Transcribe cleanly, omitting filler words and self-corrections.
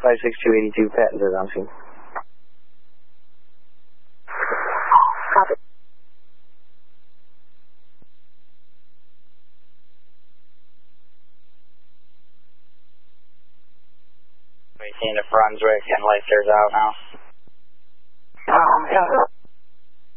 56282, passengers on scene. Copy. We've seen the Brunswick and Leicesters out now. Yeah.